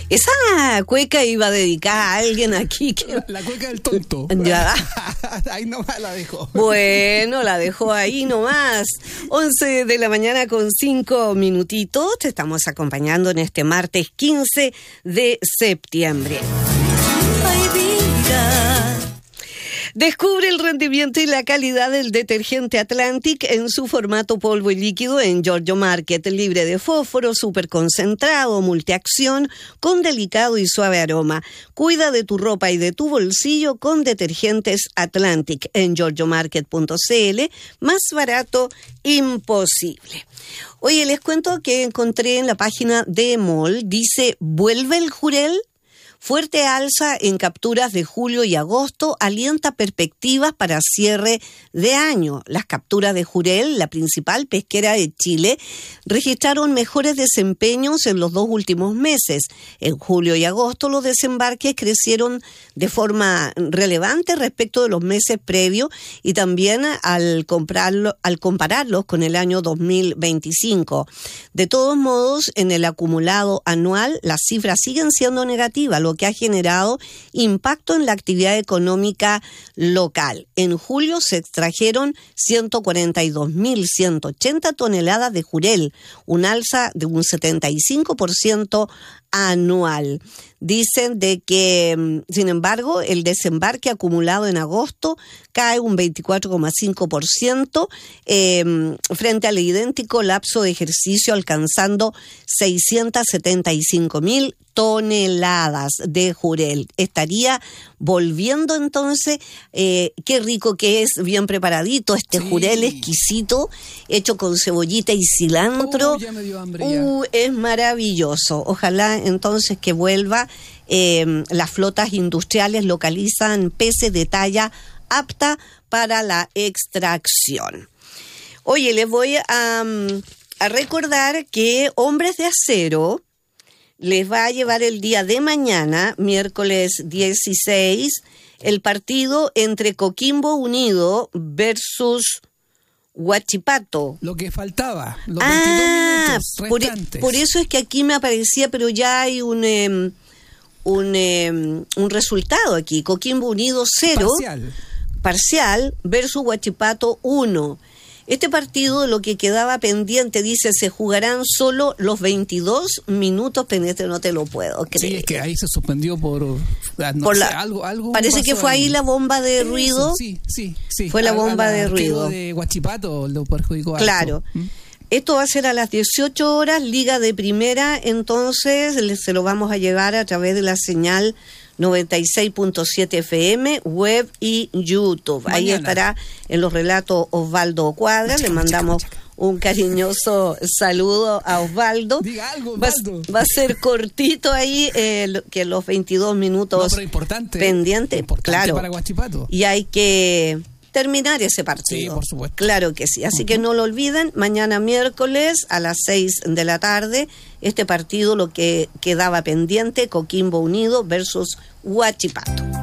Esa cueca iba dedicada a alguien aquí. La cueca del tonto. Ya. Ahí nomás la dejó. Bueno, la dejó ahí nomás. 11 de la mañana con 5 minutitos. Te estamos acompañando en este martes 15 de septiembre. Ay, vida. Descubre el rendimiento y la calidad del detergente Atlantic en su formato polvo y líquido en Giorgio Market, libre de fósforo, súper concentrado, multiacción, con delicado y suave aroma. Cuida de tu ropa y de tu bolsillo con detergentes Atlantic en giorgiomarket.cl, más barato imposible. Oye, les cuento que encontré en la página de MOL, dice, ¿vuelve el jurel? Fuerte alza en capturas de julio y agosto alienta perspectivas para cierre de año. Las capturas de jurel, la principal pesquera de Chile, registraron mejores desempeños en los 2 últimos meses. En julio y agosto los desembarques crecieron de forma relevante respecto de los meses previos y también al compararlos con el año 2025. De todos modos, en el acumulado anual las cifras siguen siendo negativas, lo que ha generado impacto en la actividad económica local. En julio se extrajeron 142.180 toneladas de jurel, un alza de un 75% anual. Dicen de que, sin embargo, el desembarque acumulado en agosto cae un 24,5% frente al idéntico lapso de ejercicio, alcanzando 675.000 toneladas de jurel. Estaría volviendo entonces, qué rico que es, bien preparadito este jurel exquisito, hecho con cebollita y cilantro. Ya me dio hambre ya. Es maravilloso. Ojalá entonces que vuelva. Las flotas industriales localizan peces de talla apta para la extracción. Oye, les voy a recordar que Hombres de Acero les va a llevar el día de mañana, miércoles 16, el partido entre Coquimbo Unido versus Huachipato. Lo que faltaba, los 22 minutos restantes. Por eso es que aquí me aparecía, pero ya hay un resultado aquí. Coquimbo Unido 0, parcial versus Huachipato 1. Este partido, lo que quedaba pendiente, dice, se jugarán solo los 22 minutos pendientes. No te lo puedo creer. Sí, es que ahí se suspendió algo. Parece que fue ahí la bomba de ruido. Sí. Fue la bomba de ruido. De Huachipato lo perjudicó. Claro. Esto va a ser a las 18 horas, Liga de Primera, entonces se lo vamos a llevar a través de la señal 96.7 FM, web y YouTube. Mañana. Ahí estará en los relatos Osvaldo Cuadra. Le mandamos un cariñoso saludo a Osvaldo. Diga algo, Osvaldo. Va a ser cortito ahí, que los 22 minutos pero importante, pendientes. Claro. Para Huachipato. Y hay que terminar ese partido. Sí, por supuesto. Claro que sí. Así que no lo olviden, mañana miércoles a las 6 de la tarde, este partido, lo que quedaba pendiente, Coquimbo Unido versus Huachipato.